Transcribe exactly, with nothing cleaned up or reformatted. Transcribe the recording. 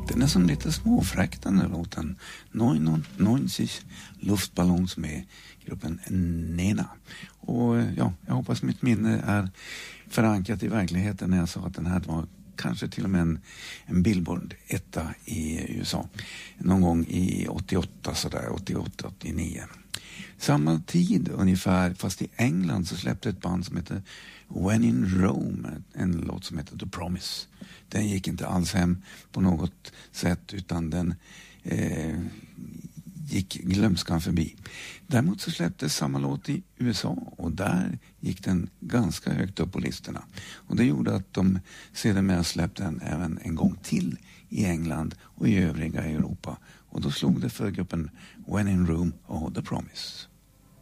Den är som lite småfräck den här låten. neunundneunzig Luftballons med gruppen Nena. Och ja, jag hoppas mitt minne är förankrat i verkligheten när jag sa att den här var kanske till och med en, en Billboard-etta i U S A. Någon gång i åttioåtta, sådär, åttioåtta åttionio. Samma tid ungefär, fast i England så släppte ett band som heter When in Rome, en låt som heter The Promise. Den gick inte alls hem på något sätt, utan den eh, gick glömskan förbi. Däremot så släpptes samma låt i U S A och där gick den ganska högt upp på listorna. Och det gjorde att de sedermera släppte den även en gång till i England och i övriga Europa. Och då slog det för gruppen When in Rome och The Promise.